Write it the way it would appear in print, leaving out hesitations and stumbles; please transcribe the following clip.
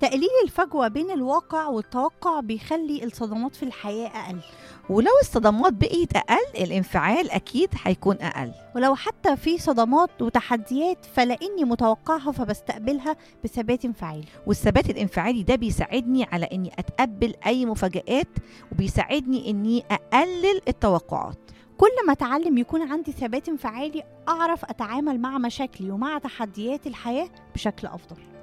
تقليل الفجوة بين الواقع والتوقع بيخلي الصدمات في الحياة أقل. ولو الصدمات بقيت أقل الانفعال أكيد هيكون أقل. ولو حتى في صدمات وتحديات فلأني متوقعها فبستقبلها بثبات انفعالي. والثبات الانفعالي ده بيساعدني على أني أتقبل أي مفاجآت، وبيساعدني أني أقلل التوقعات. كل ما أتعلم يكون عندي ثبات انفعالي أعرف أتعامل مع مشاكلي ومع تحديات الحياة بشكل أفضل.